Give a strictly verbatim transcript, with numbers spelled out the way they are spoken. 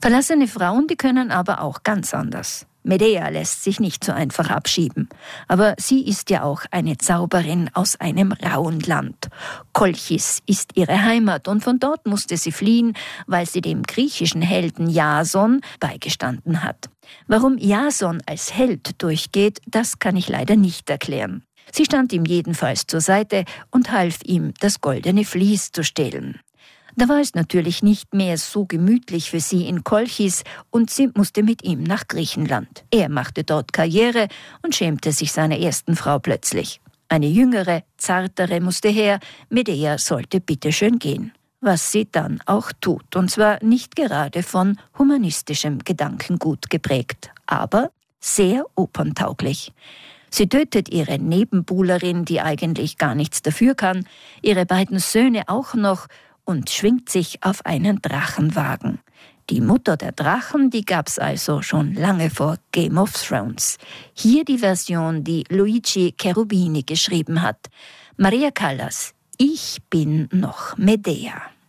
Verlassene Frauen, die können aber auch ganz anders. Medea lässt sich nicht so einfach abschieben. Aber sie ist ja auch eine Zauberin aus einem rauen Land. Kolchis ist ihre Heimat und von dort musste sie fliehen, weil sie dem griechischen Helden Jason beigestanden hat. Warum Jason als Held durchgeht, das kann ich leider nicht erklären. Sie stand ihm jedenfalls zur Seite und half ihm, das goldene Vlies zu stehlen. Da war es natürlich nicht mehr so gemütlich für sie in Kolchis und sie musste mit ihm nach Griechenland. Er machte dort Karriere und schämte sich seiner ersten Frau plötzlich. Eine jüngere, zartere musste her, Medea sollte bitteschön gehen. Was sie dann auch tut, und zwar nicht gerade von humanistischem Gedankengut geprägt, aber sehr operntauglich. Sie tötet ihre Nebenbuhlerin, die eigentlich gar nichts dafür kann, ihre beiden Söhne auch noch, und schwingt sich auf einen Drachenwagen. Die Mutter der Drachen, die gab's also schon lange vor Game of Thrones. Hier die Version, die Luigi Cherubini geschrieben hat. Maria Callas, Ich bin noch Medea.